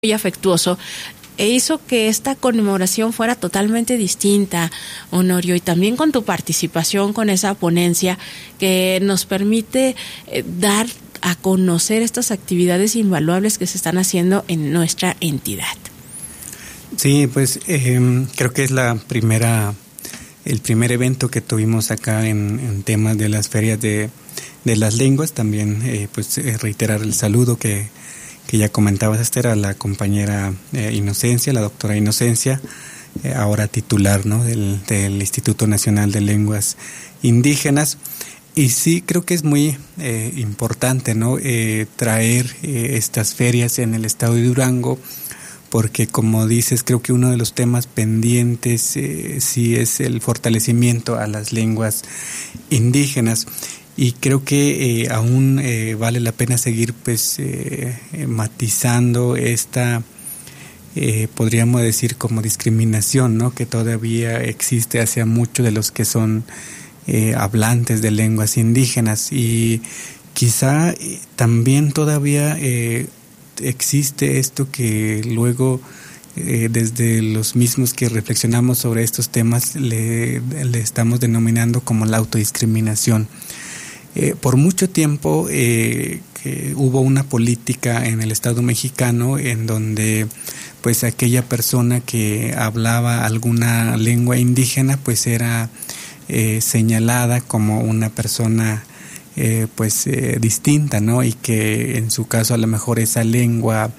muy afectuoso, e hizo que esta conmemoración fuera totalmente distinta, Honorio, y también con tu participación con esa ponencia que nos permite dar a conocer estas actividades invaluables que se están haciendo en nuestra entidad. Sí, pues creo que es el primer evento que tuvimos acá en temas de las ferias de las lenguas. También reiterar el saludo que ya comentabas, Esther, a la compañera Inocencia, la doctora Inocencia, ahora titular, ¿no?, del Instituto Nacional de Lenguas Indígenas. Y sí, creo que es muy importante, ¿no?, traer estas ferias en el estado de Durango, porque como dices, creo que uno de los temas pendientes sí es el fortalecimiento a las lenguas indígenas. Y creo que aún vale la pena seguir matizando esta, podríamos decir, como discriminación, ¿no?, que todavía existe hacia muchos de los que son hablantes de lenguas indígenas. Y quizá también todavía existe esto que luego desde los mismos que reflexionamos sobre estos temas le estamos denominando como la autodiscriminación. Por mucho tiempo que hubo una política en el Estado mexicano en donde pues aquella persona que hablaba alguna lengua indígena pues era señalada como una persona distinta, ¿no? Y que en su caso a lo mejor esa lengua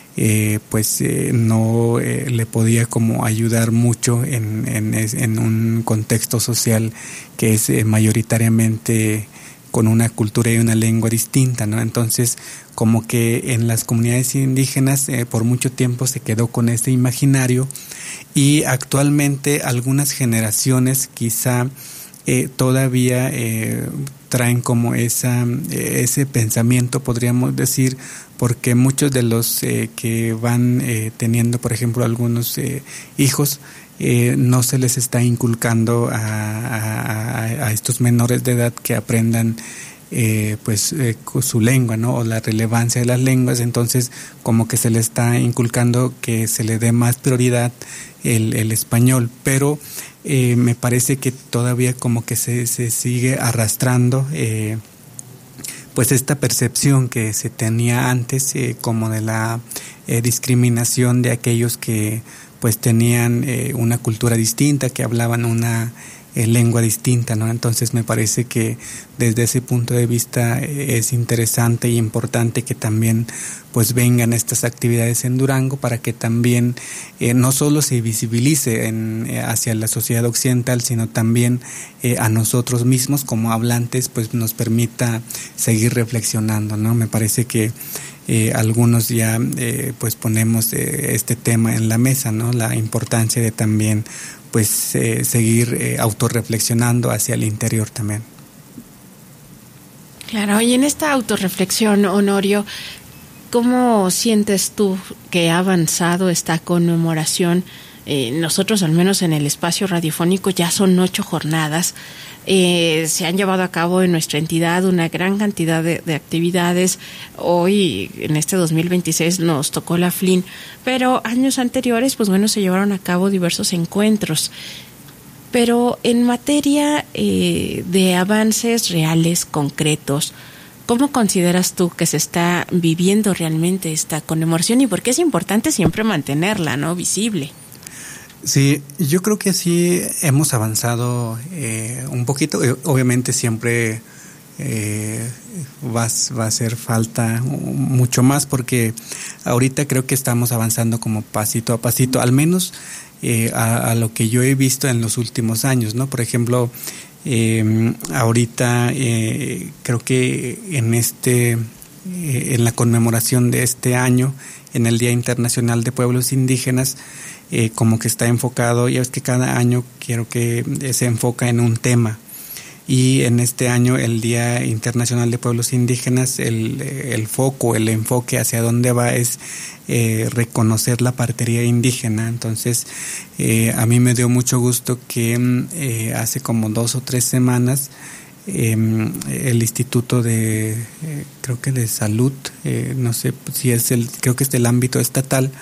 no le podía como ayudar mucho en un contexto social que es mayoritariamente con una cultura y una lengua distinta, ¿no? Entonces, como que en las comunidades indígenas por mucho tiempo se quedó con este imaginario, y actualmente algunas generaciones quizá todavía traen como ese pensamiento, podríamos decir, porque muchos de los que van teniendo, por ejemplo, algunos hijos, no se les está inculcando a estos menores de edad que aprendan su lengua, ¿no?, o la relevancia de las lenguas. Entonces como que se le está inculcando que se le dé más prioridad el español, pero me parece que todavía como que se sigue arrastrando esta percepción que se tenía antes como de la discriminación de aquellos que pues tenían una cultura distinta, que hablaban una lengua distinta, ¿no? Entonces me parece que desde ese punto de vista es interesante y importante que también pues vengan estas actividades en Durango para que también no solo se visibilice hacia la sociedad occidental, sino también a nosotros mismos como hablantes pues nos permita seguir reflexionando, ¿no? Me parece que algunos ya ponemos este tema en la mesa, ¿no? La importancia de también seguir autorreflexionando hacia el interior también. Claro, y en esta autorreflexión, Honorio, ¿cómo sientes tú que ha avanzado esta conmemoración? Nosotros, al menos en el espacio radiofónico, ya son 8 jornadas. Se han llevado a cabo en nuestra entidad una gran cantidad de actividades. Hoy, en este 2026, nos tocó la FLIN, pero años anteriores, se llevaron a cabo diversos encuentros. Pero en materia de avances reales, concretos, ¿cómo consideras tú que se está viviendo realmente esta conmemoración y por qué es importante siempre mantenerla, ¿no?, visible? Sí, yo creo que sí hemos avanzado un poquito. Obviamente siempre va a hacer falta mucho más, porque ahorita creo que estamos avanzando como pasito a pasito, al menos a lo que yo he visto en los últimos años, ¿no? Por ejemplo, ahorita creo que en la conmemoración de este año, en el Día Internacional de Pueblos Indígenas, como que está enfocado, ya ves que cada año quiero que se enfoca en un tema, y en este año el Día Internacional de Pueblos Indígenas, el enfoque hacia dónde va es reconocer la partería indígena. Entonces a mí me dio mucho gusto que hace como 2 o 3 semanas el Instituto de, creo que de Salud, no sé si es creo que es del ámbito estatal,